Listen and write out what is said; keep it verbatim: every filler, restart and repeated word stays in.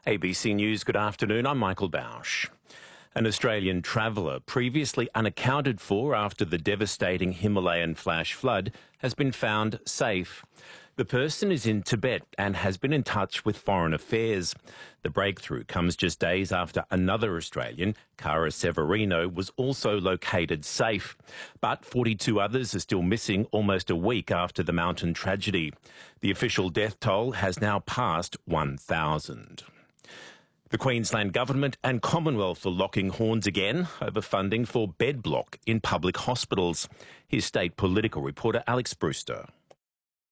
A B C News, good afternoon. I'm Michael Bausch. An Australian traveller previously unaccounted for after the devastating Himalayan flash flood has been found safe. The person is in Tibet and has been in touch with Foreign Affairs. The breakthrough comes just days after another Australian, Cara Severino, was also located safe. But forty-two others are still missing almost a week after the mountain tragedy. The official death toll has now passed one thousand. The Queensland Government and Commonwealth are locking horns again over funding for bed block in public hospitals. Here's state political reporter Alex Brewster.